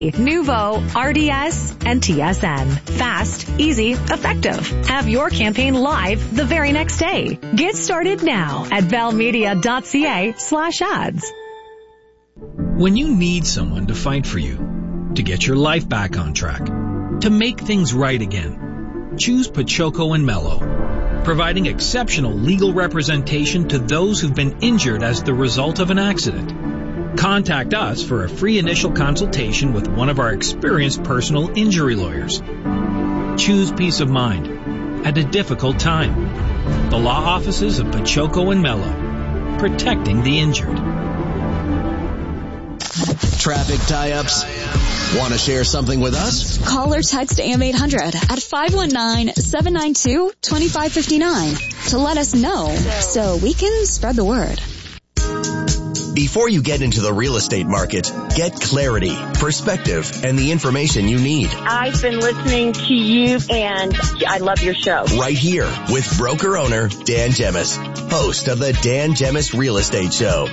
Nuvo, RDS, and TSN. Fast, easy, effective. Have your campaign live the very next day. Get started now at bellmedia.ca/ads. When you need someone to fight for you, to get your life back on track, to make things right again, choose Pachoco and Mello, providing exceptional legal representation to those who've been injured as the result of an accident. Contact us for a free initial consultation with one of our experienced personal injury lawyers. Choose peace of mind at a difficult time. The law offices of Pachoco and Mello, protecting the injured. Traffic tie-ups? Want to share something with us? Call or text AM 800 at 519-792-2559 to let us know so we can spread the word. Before you get into the real estate market, get clarity, perspective, and the information you need. I've been listening to you, and I love your show. Right here with broker-owner Dan Gemis, host of the Dan Gemis Real Estate Show.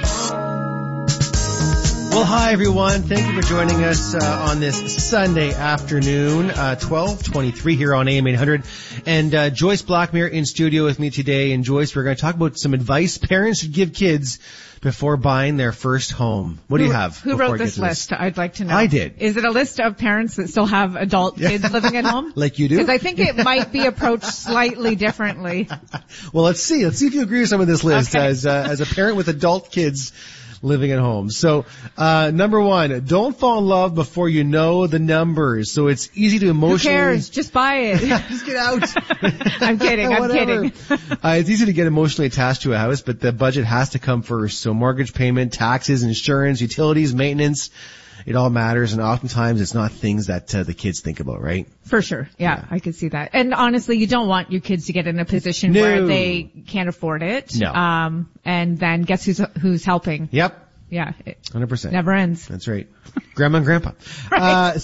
Well, hi, everyone. Thank you for joining us on this Sunday afternoon, 12:23 here on AM 800. And Joyce Blackmere in studio with me today. And Joyce, we're going to talk about some advice parents should give kids before buying their first home. What do you have? Who wrote this list? I'd like to know. I did. Is it a list of parents that still have adult kids living at home? Like you do? Because I think it might be approached slightly differently. Well, let's see. Let's see if you agree with some of this list Okay. as a parent with adult kids living at home. So, number one, don't fall in love before you know the numbers. So it's easy to emotionally... Who cares? Just buy it. Just get out. I'm kidding. I'm kidding. It's easy to get emotionally attached to a house, but the budget has to come first. So mortgage payment, taxes, insurance, utilities, maintenance, it all matters. And oftentimes it's not things that the kids think about, right? For sure. Yeah, I could see that. And honestly, you don't want your kids to get in a position where they can't afford it. No. And then guess who's helping? Yep. Yeah. 100%. Never ends. That's right. Grandma and grandpa. Right.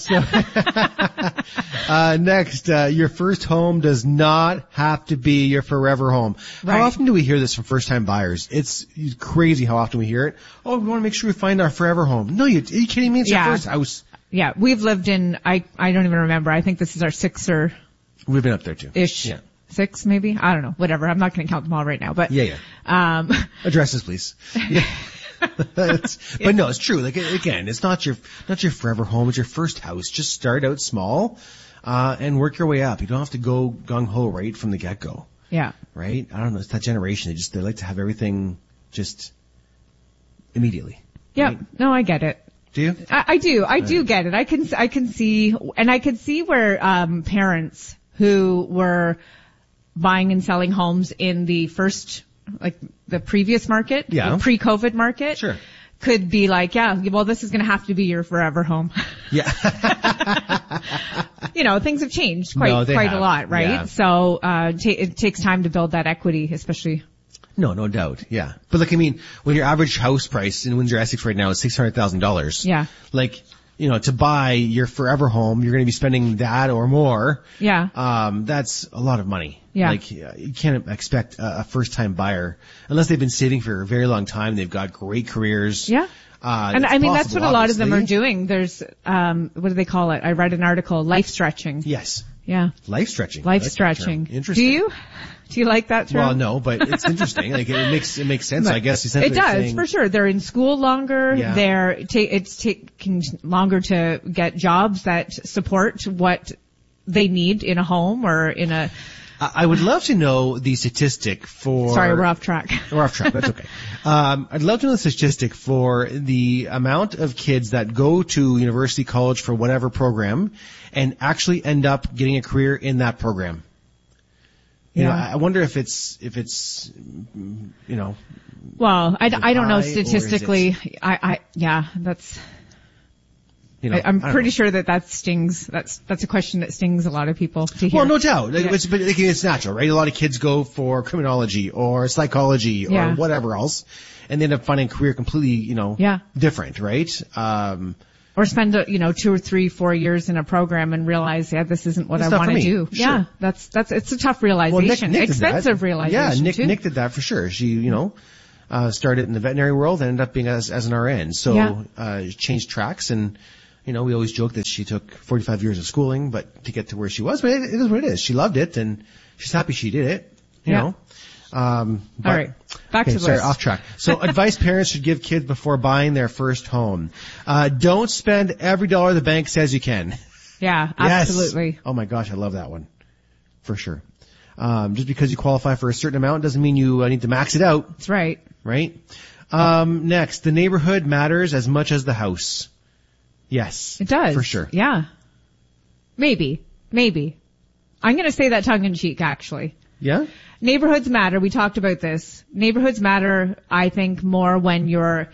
Next, your first home does not have to be your forever home. Right. How often do we hear this from first time buyers? It's crazy how often we hear it. Oh, we want to make sure we find our forever home. No, are you kidding me? It's your first house. Yeah. We've lived in, I don't even remember. I think this is our sixth or We've been up there too. ish. Yeah. 6 maybe? I don't know. Whatever. I'm not going to count them all right now, but. Yeah. Addresses, please. Yeah. But no, it's true. Like, again, it's not your forever home. It's your first house. Just start out small, and work your way up. You don't have to go gung ho right from the get go. Yeah. Right? I don't know. It's that generation. They like to have everything just immediately. Yeah. Right? No, I get it. Do you? I do. I do get it. I can see, and I can see where, parents who were buying and selling homes in the first, like the previous market, the pre-COVID market, sure, could be like, yeah, well, this is going to have to be your forever home. Yeah. Things have changed quite a lot, right? Yeah. So, it takes time to build that equity, especially. No doubt. Yeah. But like, I mean, when your average house price in Windsor, Essex right now is $600,000. Yeah. Like, to buy your forever home, you're going to be spending that or more. Yeah. That's a lot of money. Yeah. Like, you can't expect a first-time buyer, unless they've been saving for a very long time, they've got great careers. Yeah. And I mean, that's what a lot of them are doing. There's, what do they call it? I read an article, life stretching. Yes. Yeah. Life stretching. Life stretching. Interesting. Do you? Do you like that term? Well, no, but it's interesting. Like, it makes sense, I guess. It does, for sure. They're in school longer. Yeah. It's taking longer to get jobs that support what they need in a home or in a... I would love to know the statistic for... Sorry, we're off track. We're off track. That's okay. I'd love to know the statistic for the amount of kids that go to university, college for whatever program and actually end up getting a career in that program. I wonder if it's Well, I don't know statistically. That's... I'm pretty sure that stings. That's a question that stings a lot of people to hear. Well, no doubt. Yeah. It's natural, right? A lot of kids go for criminology or psychology or whatever else, and they end up finding a career completely, different, right? Or spend, 2 or 3, 4 years in a program and realize, this isn't what I want to do. Sure. Yeah, it's a tough realization. Well, expensive realization. Yeah, Nick did that for sure. She, started in the veterinary world and ended up being as an RN. So, changed tracks and, You know, we always joke that she took 45 years of schooling, but to get to where she was, but it is what it is. She loved it, and she's happy she did it, you know. All right. Back to the list. Off track. So advice parents should give kids before buying their first home. Don't spend every dollar the bank says you can. Yeah, absolutely. Yes. Oh my gosh, I love that one. For sure. Just because you qualify for a certain amount doesn't mean you need to max it out. That's right. Right? Next, the neighborhood matters as much as the house. Yes. It does. For sure. Yeah. Maybe. I'm going to say that tongue in cheek, actually. Yeah? Neighborhoods matter. We talked about this. Neighborhoods matter, I think, more when you're,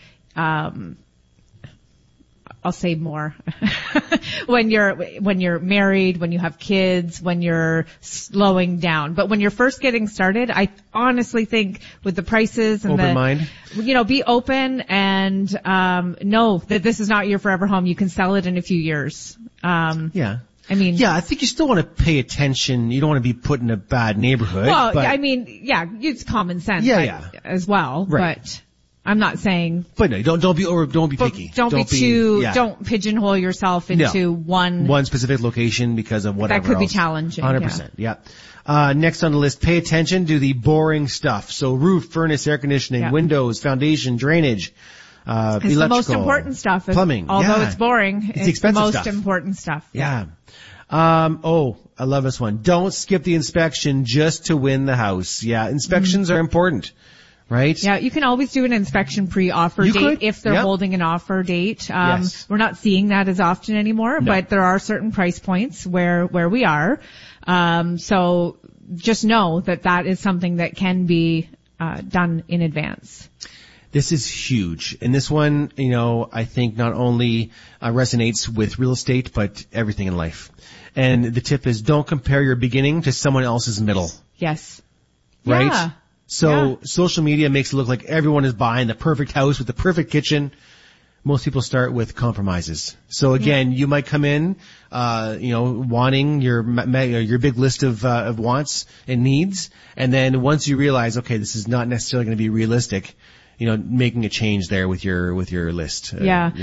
I'll say more. when you're married, when you have kids, when you're slowing down. But when you're first getting started, I honestly think with the prices and open mind. Be open and, know that this is not your forever home. You can sell it in a few years. Yeah. I think you still want to pay attention. You don't want to be put in a bad neighborhood. Well, it's common sense as well. Right. But I'm not saying. But no, don't be picky. Don't pigeonhole yourself into one specific location because of whatever. That could else. be challenging. 100%. Yeah. Next on the list, pay attention to the boring stuff. So roof, furnace, air conditioning, windows, foundation, drainage. It's the most important stuff. Plumbing. Although it's boring, it's expensive the most stuff. important stuff. Yeah. I love this one. Don't skip the inspection just to win the house. Yeah, inspections are important, right? Yeah, you can always do an inspection pre-offer date if they're holding an offer date. Yes. We're not seeing that as often anymore, but there are certain price points where we are. So just know that is something that can be done in advance. This is huge. And this one, I think not only resonates with real estate, but everything in life. And the tip is don't compare your beginning to someone else's middle. Yes. Right? Yeah. So social media makes it look like everyone is buying the perfect house with the perfect kitchen. Most people start with compromises. So again, you might come in, wanting your big list of wants and needs. And then once you realize, okay, this is not necessarily going to be realistic, making a change there with your list.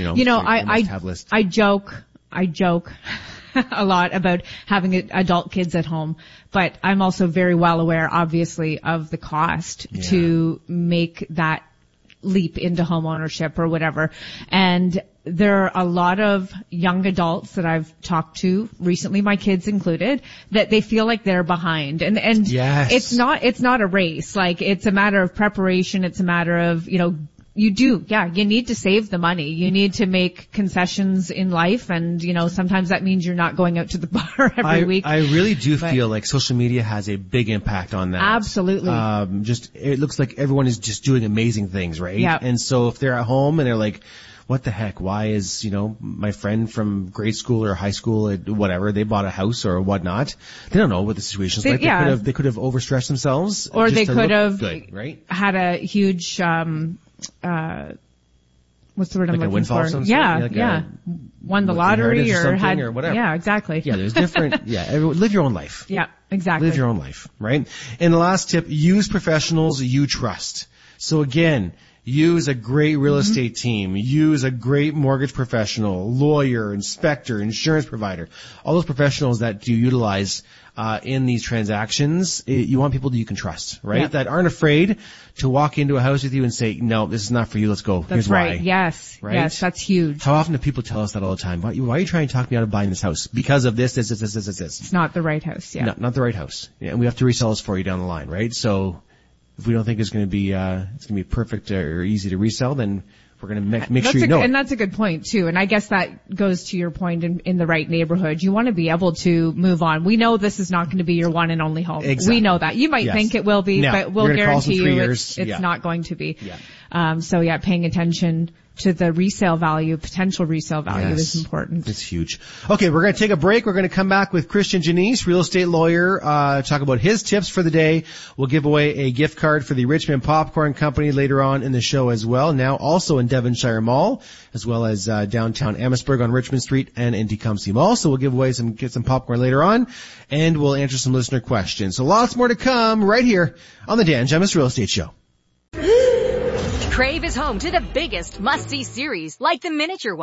I joke a lot about having adult kids at home, but I'm also very well aware, obviously, of the cost to make that leap into home ownership or whatever. And there are a lot of young adults that I've talked to recently, my kids included, that they feel like they're behind. And it's not a race. Like, it's a matter of preparation. It's a matter of, you need to save the money. You need to make concessions in life. And, sometimes that means you're not going out to the bar every week. I really do feel like social media has a big impact on that. Absolutely. It looks like everyone is just doing amazing things, right? Yeah. And so if they're at home and they're like, what the heck? Why is, my friend from grade school or high school, whatever, they bought a house or whatnot. They don't know what the situation's like. They could have overstressed themselves. Or they could have had a huge, what's the word I'm looking for? Won the lottery or had, or whatever. Yeah, exactly. Yeah, there's different, live your own life. Yeah, exactly. Live your own life, right? And the last tip, use professionals you trust. So again, use a great real estate team, use a great mortgage professional, lawyer, inspector, insurance provider, all those professionals that you utilize in these transactions. You want people that you can trust, right? Yeah. That aren't afraid to walk into a house with you and say, no, this is not for you, let's go. That's Here's right. why. Yes. Right? Yes, that's huge. How often do people tell us that all the time? Why are you trying to talk me out of buying this house? Because of this. It's not the right house, yeah. No, not the right house. Yeah, and we have to resell this for you down the line, right? So if we don't think it's going to be perfect or easy to resell, then we're going to make sure you know it. And that's a good point too. And I guess that goes to your point in the right neighborhood. You want to be able to move on. We know this is not going to be your one and only home. Exactly. We know that. You might think it will be, but we'll guarantee you it's not going to be. Yeah. Paying attention to the potential resale value is important. It's huge. Okay, we're going to take a break. We're going to come back with Christian Janice, real estate lawyer, talk about his tips for the day. We'll give away a gift card for the Richmond Popcorn Company later on in the show as well. Now also in Devonshire Mall, as well as downtown Amherstburg on Richmond Street and in Tecumseh Mall. So we'll give away some popcorn later on, and we'll answer some listener questions. So lots more to come right here on the Dan Gemus Real Estate Show. Crave is home to the biggest must-see series like The Miniature Wife.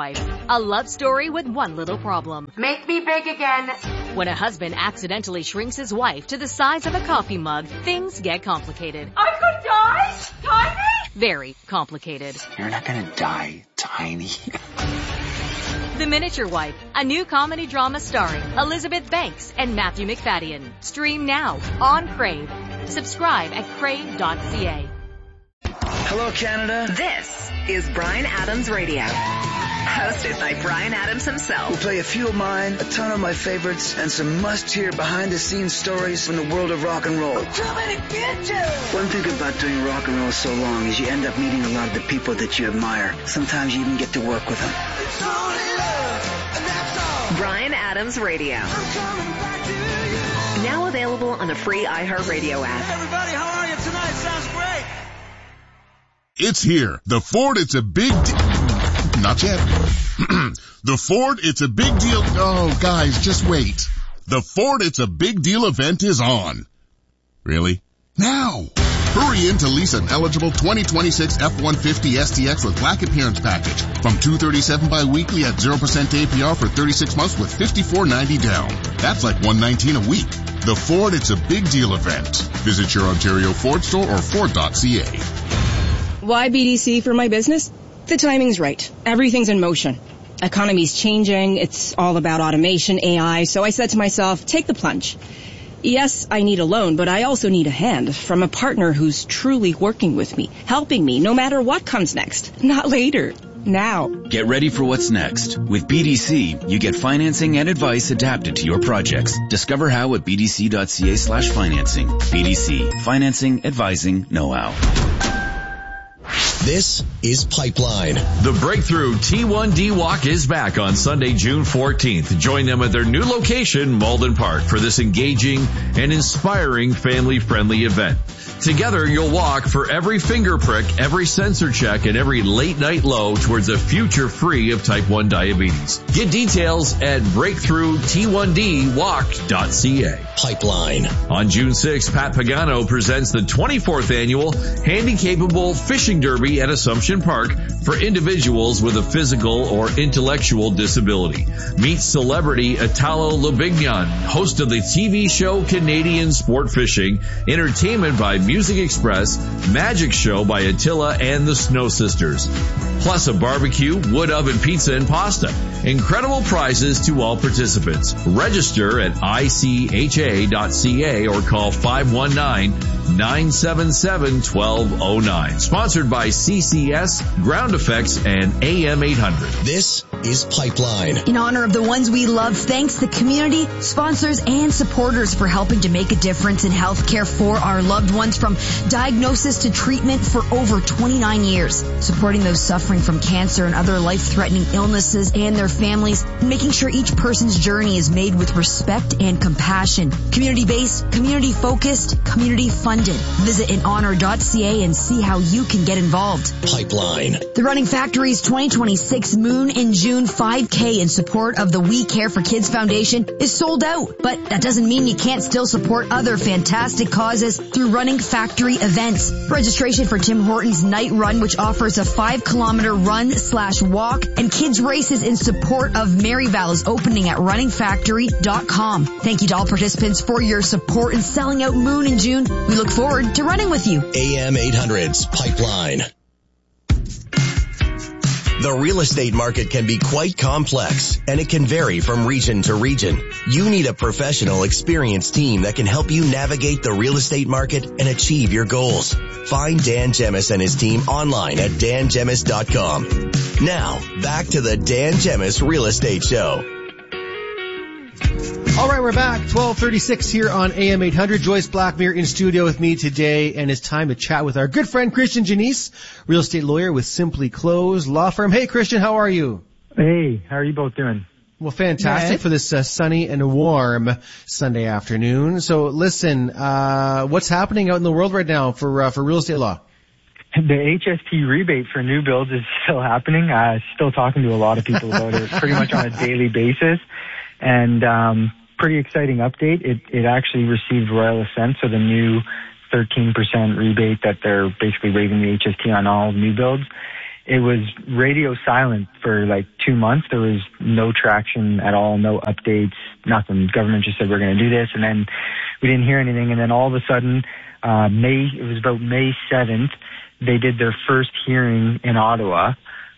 A love story with one little problem. Make me big again. When a husband accidentally shrinks his wife to the size of a coffee mug, things get complicated. I could die, Tiny? Very complicated. You're not gonna die, Tiny. The Miniature Wife, a new comedy drama starring Elizabeth Banks and Matthew McFadden. Stream now on Crave. Subscribe at crave.ca. Hello, Canada. This is Bryan Adams Radio, hosted by Bryan Adams himself. We'll play a few of mine, a ton of my favorites, and some must-hear behind-the-scenes stories from the world of rock and roll. I'm coming to get you! One thing about doing rock and roll so long is you end up meeting a lot of the people that you admire. Sometimes you even get to work with them. It's only love, and that's all. Bryan Adams Radio. I'm coming back to you. Now available on the free iHeartRadio app. Hey everybody, how are you tonight? Sounds great. It's here. The Ford It's a Big Not yet. The Ford It's a Big Deal. Oh, guys, just wait. The Ford It's a Big Deal event is on. Really? Now. Hurry in to lease an eligible 2026 F-150 STX with Black Appearance Package from $237 bi-weekly at 0% APR for 36 months with $54.90 down. That's like $119 a week. The Ford It's a Big Deal event. Visit your Ontario Ford store or Ford.ca. Why BDC for my business? The timing's right. Everything's in motion. Economy's changing. It's all about automation, AI. So I said to myself, take the plunge. Yes, I need a loan, but I also need a hand from a partner who's truly working with me, helping me no matter what comes next. Not later. Now. Get ready for what's next. With BDC, you get financing and advice adapted to your projects. Discover how at bdc.ca/financing. BDC. Financing, advising, know-how. This is Pipeline. The Breakthrough T1D Walk is back on Sunday, June 14th. Join them at their new location, Malden Park, for this engaging and inspiring family-friendly event. Together, you'll walk for every finger prick, every sensor check, and every late-night low towards a future free of type 1 diabetes. Get details at breakthrough-t1dwalk.ca. Pipeline. On June 6th, Pat Pagano presents the 24th annual Handy-Capable Fishing Derby at Assumption Park for individuals with a physical or intellectual disability. Meet celebrity Italo Lubignan, host of the TV show Canadian Sport Fishing, entertainment by Music Express, magic show by Attila and the Snow Sisters. Plus a barbecue, wood oven pizza and pasta. Incredible prizes to all participants. Register at ICHA.ca or call 519-977-1209. Sponsored by CCS, Ground Effects, and AM 800. This is Pipeline. In honor of the ones we love, thanks the community, sponsors, and supporters for helping to make a difference in healthcare for our loved ones, from diagnosis to treatment for over 29 years. Supporting those suffering from cancer and other life-threatening illnesses and their families, and making sure each person's journey is made with respect and compassion. Community-based, community-focused, community-funded. Visit inhonor.ca and see how you can get involved. Pipeline. The Running Factory's 2026 Moon in June 5K in support of the We Care for Kids Foundation is sold out, but that doesn't mean you can't still support other fantastic causes through Running Factory events. Registration for Tim Hortons Night Run, which offers a 5-kilometer run/walk and kids races in support of Maryvale, is opening at runningfactory.com. Thank you to all participants for your support in selling out Moon in June. We look forward to running with you. AM 800's Pipeline. The real estate market can be quite complex, and it can vary from region to region. You need a professional, experienced team that can help you navigate the real estate market and achieve your goals. Find Dan Gemis and his team online at dangemis.com. Now, back to the Dan Gemis Real Estate Show. All right, we're back. 12:36 here on AM 800. Joyce Blackmere in studio with me today, and it's time to chat with our good friend Christian Janice, real estate lawyer with Simply Closed Law Firm. Hey, Christian, how are you? Hey, how are you both doing? Well, fantastic for this sunny and warm Sunday afternoon. So, listen, what's happening out in the world right now for real estate law? The HST rebate for new builds is still happening. Still talking to a lot of people about it pretty much on a daily basis. And pretty exciting update. It actually received royal assent, so the new 13% rebate that they're basically waiving the HST on all new builds it was radio silent for like 2 months. There was no traction at all, no updates, nothing. The government just said, we're going to do this. And then we didn't hear anything. And then all of a sudden, it was about May 7th, they did their first hearing in Ottawa,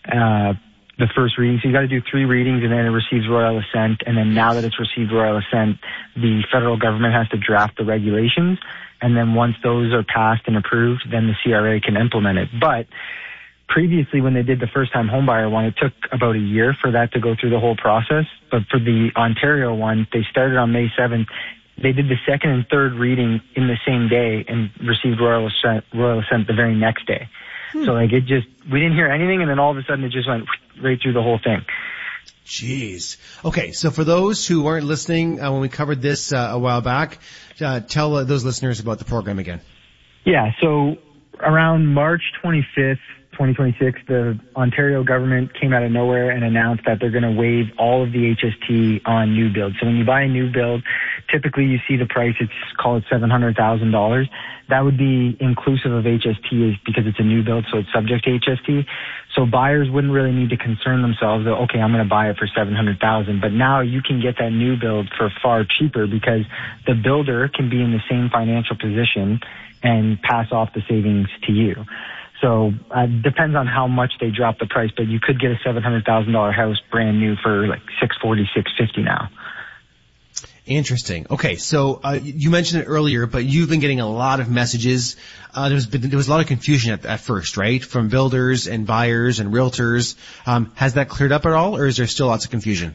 the first reading. So you got to do 3 readings and then it receives royal assent. And then now that it's received royal assent, the federal government has to draft the regulations. And then once those are passed and approved, then the CRA can implement it. But previously, when they did the first-time homebuyer one, it took about a year for that to go through the whole process. But for the Ontario one, they started on May 7th. They did the second and third reading in the same day and received royal assent the very next day. So like we didn't hear anything, and then all of a sudden it just went right through the whole thing. Jeez. Okay, so for those who weren't listening when we covered this a while back, tell those listeners about the program again. Yeah, so around March 25th, 2026, the Ontario government came out of nowhere and announced that they're going to waive all of the HST on new builds. So when you buy a new build, typically you see the price, it's called $700,000. That would be inclusive of HST because it's a new build, so it's subject to HST. So buyers wouldn't really need to concern themselves that, okay, I'm going to buy it for $700,000. But now you can get that new build for far cheaper because the builder can be in the same financial position and pass off the savings to you. So depends on how much they drop the price, but you could get a $700,000 house brand new for like $640,000, $650,000 now. Interesting. Okay, so you mentioned it earlier, but you've been getting a lot of messages. There was a lot of confusion at first, right, from builders and buyers and realtors. Has that cleared up at all, or is there still lots of confusion?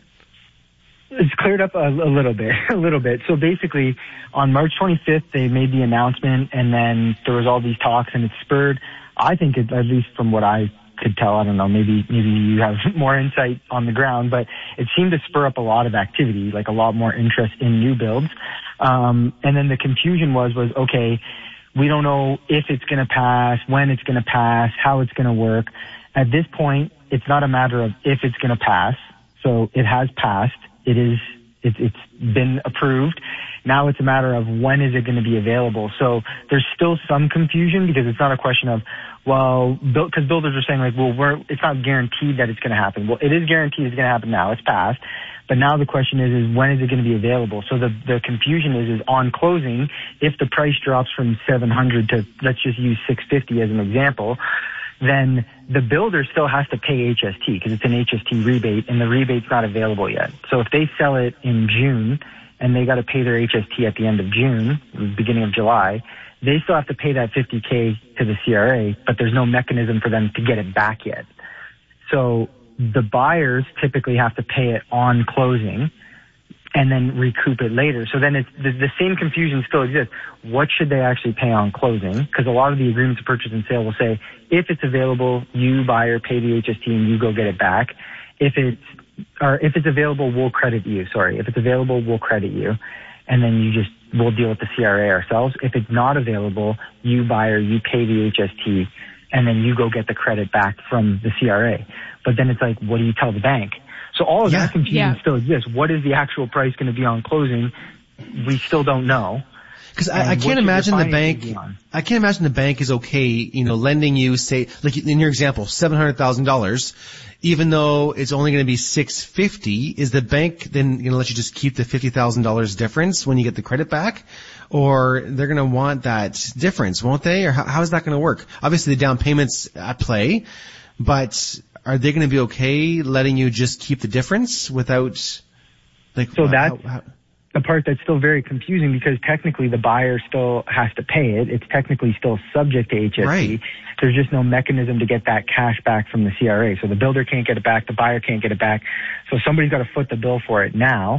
It's cleared up a little bit. So basically, on March 25th, they made the announcement, and then there was all these talks, and it spurred. I think it, at least from what I could tell, I don't know, maybe you have more insight on the ground, but it seemed to spur up a lot of activity, like a lot more interest in new builds. And then the confusion was, okay, we don't know if it's going to pass, when it's going to pass, how it's going to work. At this point, it's not a matter of if it's going to pass. So it has passed. It's been approved. Now it's a matter of when is it going to be available. So there's still some confusion because it's not a question of, well, because builders are saying like, well, it's not guaranteed that it's going to happen. Well, it is guaranteed it's going to happen now. It's passed. But now the question is when is it going to be available? So the confusion is on closing, if the price drops from $700 to, let's just use $650 as an example, then the builder still has to pay HST because it's an HST rebate, and the rebate's not available yet. So if they sell it in June and they got to pay their HST at the end of June, beginning of July, they still have to pay that $50K to the CRA, but there's no mechanism for them to get it back yet. So the buyers typically have to pay it on closing and then recoup it later. So then the same confusion still exists. What should they actually pay on closing? Because a lot of the agreements of purchase and sale will say, if it's available, you buyer pay the HST and you go get it back. If it's available, we'll credit you. If it's available, we'll credit you. And then we'll deal with the CRA ourselves. If it's not available, you buyer, you pay the HST and then you go get the credit back from the CRA. But then it's like, what do you tell the bank? So all of that confusion still exists. What is the actual price going to be on closing? We still don't know. Because I can't imagine the bank. I can't imagine the bank is okay, lending you, say, like in your example, $700,000, even though it's only going to be $650. Is the bank then going to let you just keep the $50,000 difference when you get the credit back, or they're going to want that difference, won't they? Or how is that going to work? Obviously, the down payment's at play, but are they going to be okay letting you just keep the difference without, like? So that's the part that's still very confusing because technically the buyer still has to pay it. It's technically still subject to HST. Right. There's just no mechanism to get that cash back from the CRA. So the builder can't get it back. The buyer can't get it back. So somebody's got to foot the bill for it now.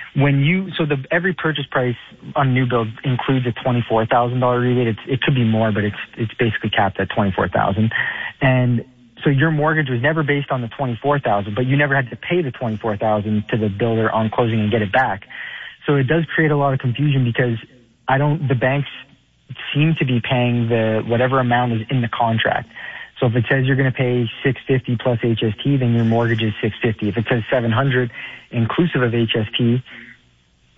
Every purchase price on new build includes a $24,000 rebate. It could be more, but it's basically capped at $24,000. And so your mortgage was never based on the $24,000, but you never had to pay the $24,000 to the builder on closing and get it back. So it does create a lot of confusion because the banks seem to be paying whatever amount is in the contract. So if it says you're going to pay $650 plus HST, then your mortgage is $650. If it says $700 inclusive of HST,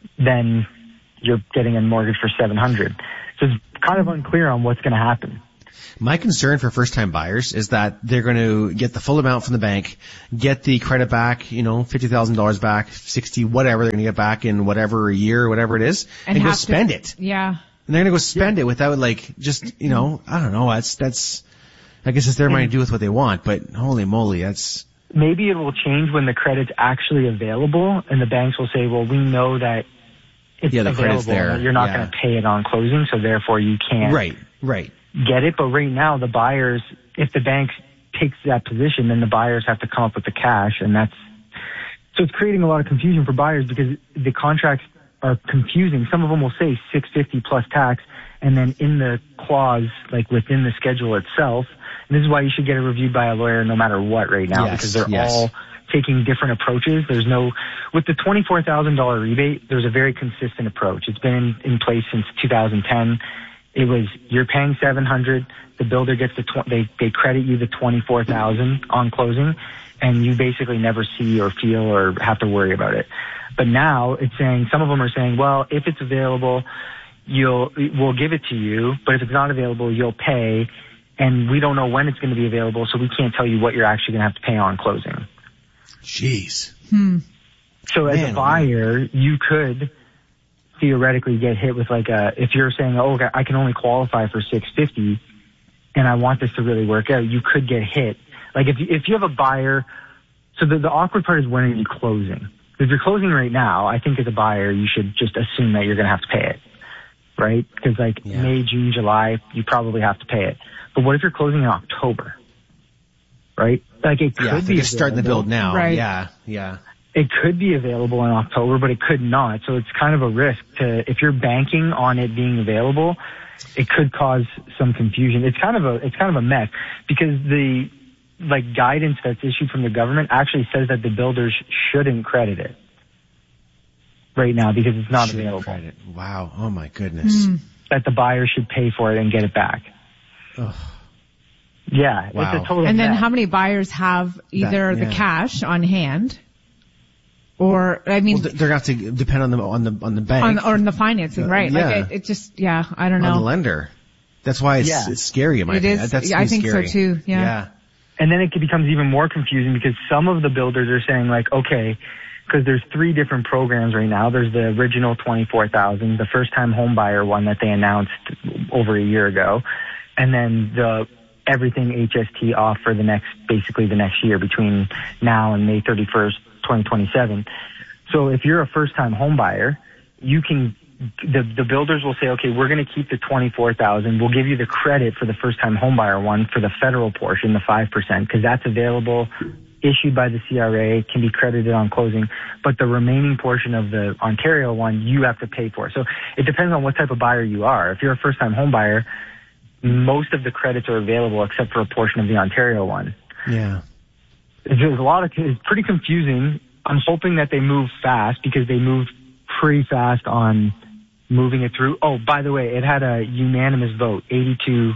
then you're getting a mortgage for $700. So it's kind of unclear on what's going to happen. My concern for first-time buyers is that they're going to get the full amount from the bank, get the credit back, $50,000 back, 60, whatever they're going to get back in whatever a year, whatever it is, and go spend it. Yeah. And they're going to go spend it without I don't know, that's, I guess it's their money to do with what they want, but holy moly, that's... Maybe it will change when the credit's actually available, and the banks will say, well, we know that it's the credit's there. available, you're not going to pay it on closing, so therefore you can't get it. But right now, the buyers, if the bank takes that position, then the buyers have to come up with the cash, and so it's creating a lot of confusion for buyers because the contracts are confusing. Some of them will say $650 plus tax, and then in the clause, like within the schedule itself, and this is why you should get it reviewed by a lawyer no matter what right now, because they're all taking different approaches. With the $24,000 rebate, there's a very consistent approach. It's been in place since 2010. It was, you're paying $700, the builder gets they credit you the $24,000 on closing, and you basically never see or feel or have to worry about it. But now it's saying, some of them are saying, well, if it's available, we'll give it to you, but if it's not available, you'll pay, and we don't know when it's going to be available, so we can't tell you what you're actually going to have to pay on closing. Jeez. So as a buyer, you could theoretically get hit with if you're saying, okay, I can only qualify for $650 and I want this to really work out, you could get hit. Like if you have a buyer, so the awkward part is when are you closing? If you're closing right now, I think as a buyer, you should just assume that you're going to have to pay it, right? Because May, June, July, you probably have to pay it. But what if you're closing in October, right? Like it could be starting the build now. Right. Yeah. It could be available in October, but it could not. So it's kind of a risk if you're banking on it being available, it could cause some confusion. It's kind of a mess because the guidance that's issued from the government actually says that the builders shouldn't credit it right now because it's not available. Credit. Wow. Oh my goodness. That the buyer should pay for it and get it back. Ugh. Yeah. Wow. It's a total And then mess. how many buyers have either the cash on hand or, I mean, they're going to have to depend on the bank. or on the financing, right? Yeah. Like it just, I don't know. On the lender. That's why it's scary in my opinion. It is. That's I think scary. so too. Yeah. And then it becomes even more confusing because some of the builders are saying okay, because there's 3 different programs right now. There's the original $24,000, the first time home buyer one that they announced over a year ago, and then the everything HST off for the next year between now and May 31st, 2027. So if you're a first time home buyer, you can, the builders will say, okay, we're going to keep the $24,000. We'll give you the credit for the first time home buyer one for the federal portion, the 5%, because that's available, issued by the CRA, can be credited on closing. But the remaining portion of the Ontario one, you have to pay for. So it depends on what type of buyer you are. If you're a first time home buyer, most of the credits are available except for a portion of the Ontario one. Yeah. It's pretty confusing. I'm hoping that they move fast because they moved pretty fast on moving it through. Oh, by the way, it had a unanimous vote, 82-0.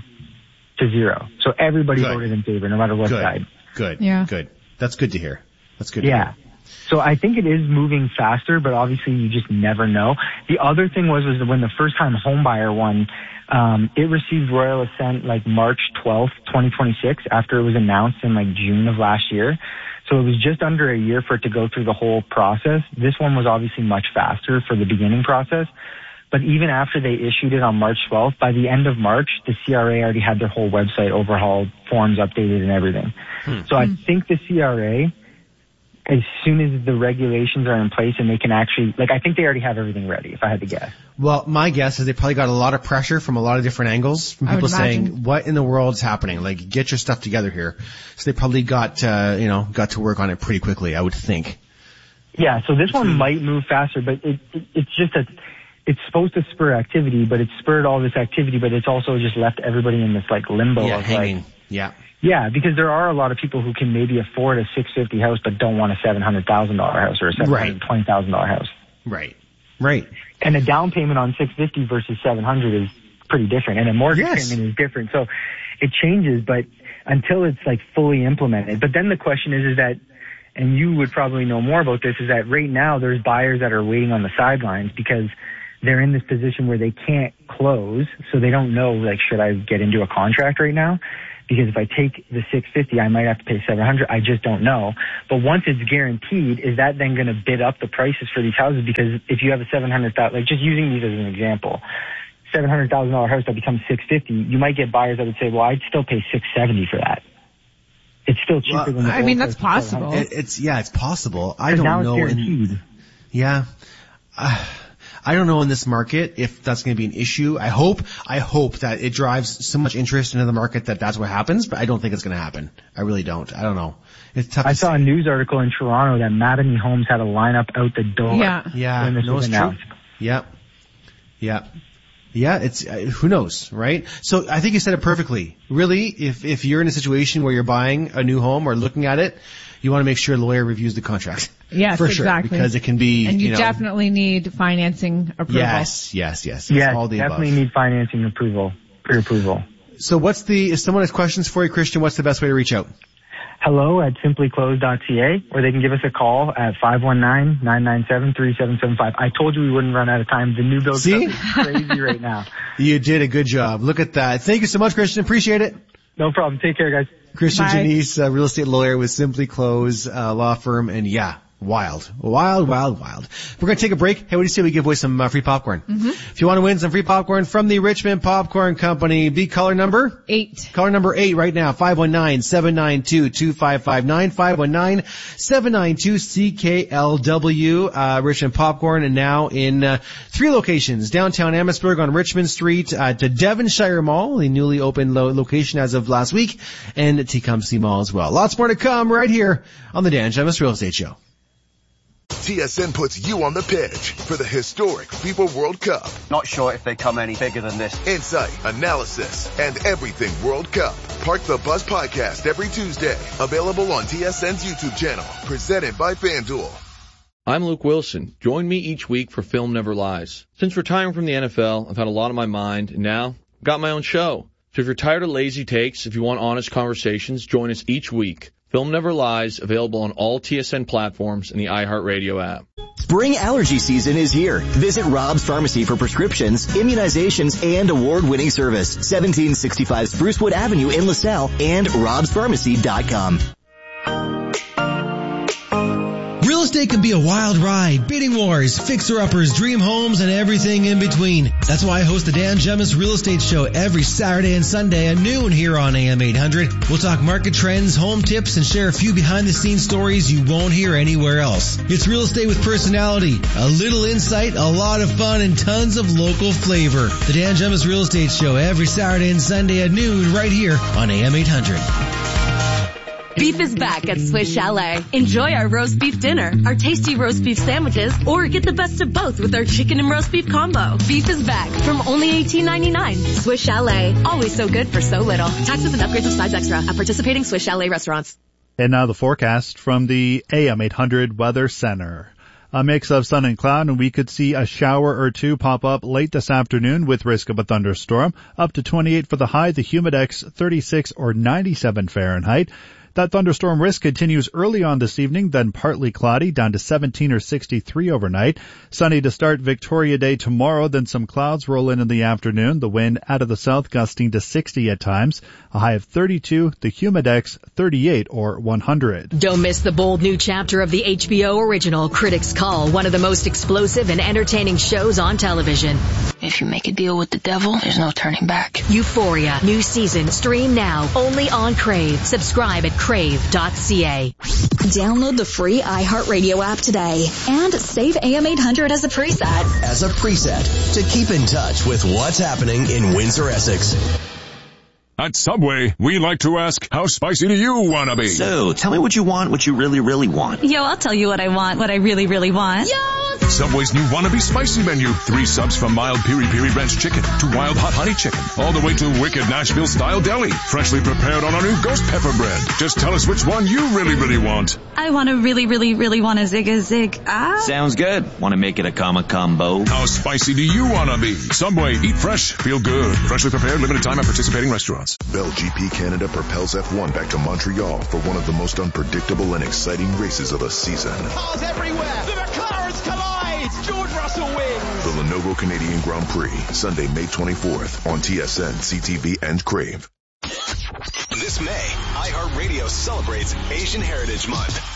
So everybody voted in favor, no matter what side. Good. Yeah. Good. That's good to hear. That's good to hear. So I think it is moving faster, but obviously you just never know. The other thing was when the first time home buyer one, it received royal assent March 12th, 2026 after it was announced in June of last year. So it was just under a year for it to go through the whole process. This one was obviously much faster for the beginning process. But even after they issued it on March 12th, by the end of March, the CRA already had their whole website overhauled, forms updated and everything. So I think the CRA, as soon as the regulations are in place and they can actually, I think they already have everything ready, if I had to guess. Well, my guess is they probably got a lot of pressure from a lot of different angles, from people saying, what in the world's happening? Get your stuff together here. So they probably got to work on it pretty quickly, I would think. Yeah, so this one might move faster, but it's just that it's supposed to spur activity, but it's spurred all this activity, but it's also just left everybody in this limbo of hanging. Yeah, because there are a lot of people who can maybe afford a $650 house but don't want a $700,000 house or a $720,000 house. Right. And a down payment on $650 versus $700 is pretty different, and a mortgage payment is different. So it changes, but until it's fully implemented. But then the question is that, and you would probably know more about this, is that right now there's buyers that are waiting on the sidelines because they're in this position where they can't close, so they don't know, like, should I get into a contract right now? Because if I take the $650, I might have to pay $700. I just don't know. But once it's guaranteed, is that then going to bid up the prices for these houses? Because if you have a $700,000, like just using these as an example, $700,000 house that becomes $650, you might get buyers that would say, well, I'd still pay $670 for that. It's still cheaper than the I mean, that's possible. It's possible. I don't now know. It's guaranteed. I don't know in this market if that's going to be an issue. I hope that it drives so much interest into the market that that's what happens, but I don't think it's going to happen. I really don't. I don't know. It's tough. I saw a news article in Toronto that Mattamy Homes had a lineup out the door. Yeah. When this was announced. True. Yeah, it's, who knows, right? So I think you said it perfectly. Really, if you're in a situation where you're buying a new home or looking at it, you want to make sure a lawyer reviews the contract. Yes, for sure, exactly. because it can be, and you definitely need financing approval. Yes. Yeah, all the definitely above. need financing approval, pre-approval. So if someone has questions for you, Christian, what's the best way to reach out? hello@simplyclosed.ca, or they can give us a call at 519-997-3775. I told you we wouldn't run out of time. The new build stuff is crazy right now. You did a good job. Look at that. Thank you so much, Christian. Appreciate it. No problem. Take care, guys. Christian Bye. Janice, real estate lawyer with Simply Close law firm, and wild. We're going to take a break. Hey, what do you say we give away some free popcorn? Mm-hmm. If you want to win some free popcorn from the Richmond Popcorn Company, be caller number 8. Caller number 8 right now, 519-792-2559, 519-792-CKLW, Richmond Popcorn, and now in 3 locations, downtown Amherstburg on Richmond Street, to Devonshire Mall, the newly opened location as of last week, and Tecumseh Mall as well. Lots more to come right here on the Dan Gemus Real Estate Show. TSN puts you on the pitch for the historic FIFA World Cup. Not sure if they come any bigger than this. Insight, analysis, and everything World Cup. Park the Bus podcast every Tuesday. Available on TSN's YouTube channel. Presented by FanDuel. I'm Luke Wilson. Join me each week for Film Never Lies. Since retiring from the NFL, I've had a lot on my mind, and now I've got my own show. So if you're tired of lazy takes, if you want honest conversations, join us each week. Film Never Lies, available on all TSN platforms and the iHeartRadio app. Spring allergy season is here. Visit Rob's Pharmacy for prescriptions, immunizations, and award-winning service. 1765 Sprucewood Avenue in LaSalle and robspharmacy.com. Real estate can be a wild ride. Bidding wars, fixer-uppers, dream homes, and everything in between. That's why I host the Dan Gemus Real Estate Show every Saturday and Sunday at noon here on AM 800. We'll talk market trends, home tips, and share a few behind-the-scenes stories you won't hear anywhere else. It's real estate with personality, a little insight, a lot of fun, and tons of local flavor. The Dan Gemus Real Estate Show every Saturday and Sunday at noon right here on AM 800. Beef is back at Swiss Chalet. Enjoy our roast beef dinner, our tasty roast beef sandwiches, or get the best of both with our chicken and roast beef combo. Beef is back from only $18.99. Swiss Chalet, always so good for so little. Taxes and upgrades of size extra at participating Swiss Chalet restaurants. And now the forecast from the AM 800 Weather Center. A mix of sun and cloud, and we could see a shower or two pop up late this afternoon with risk of a thunderstorm. Up to 28 for the high, the humidex 36 or 97 Fahrenheit. That thunderstorm risk continues early on this evening, then partly cloudy, down to 17 or 63 overnight. Sunny to start Victoria Day tomorrow, then some clouds roll in the afternoon. The wind out of the south gusting to 60 at times. A high of 32, the humidex 38 or 100. Don't miss the bold new chapter of the HBO original Critics Call, one of the most explosive and entertaining shows on television. If you make a deal with the devil, there's no turning back. Euphoria, new season, stream now, only on Crave. Subscribe at crave.ca. Download the free iHeartRadio app today and save AM 800 as a preset. As a preset to keep in touch with what's happening in Windsor, Essex. At Subway, we like to ask, how spicy do you want to be? So, tell me what you want, what you really, really want. Yo, I'll tell you what I want, what I really, really want. Yo! Subway's new Wannabe Spicy menu. 3 subs from mild piri-piri ranch chicken to wild hot honey chicken, all the way to wicked Nashville-style deli, freshly prepared on our new ghost pepper bread. Just tell us which one you really, really want. I want to really, really, really want a zig. Sounds good. Want to make it a combo? How spicy do you want to be? Subway, eat fresh, feel good. Freshly prepared, limited time at participating restaurants. Bell GP Canada propels F1 back to Montreal for one of the most unpredictable and exciting races of the season. Cars everywhere! The McLarens collide! Hey, it's George Russell wins. The Lenovo Canadian Grand Prix, Sunday, May 24th on TSN, CTV, and Crave. This May, iHeartRadio celebrates Asian Heritage Month.